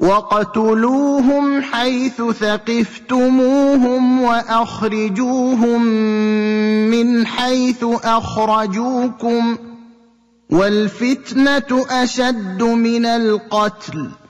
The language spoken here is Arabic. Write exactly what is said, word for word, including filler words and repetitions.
وَاقْتُلُوهُمْ حَيْثُ ثَقِفْتُمُوهُمْ وَأَخْرِجُوهُم مِّنْ حَيْثُ أَخْرَجُوكُمْ ۚ وَالْفِتْنَةُ أَشَدُّ مِنَ الْقَتْلِ ۚ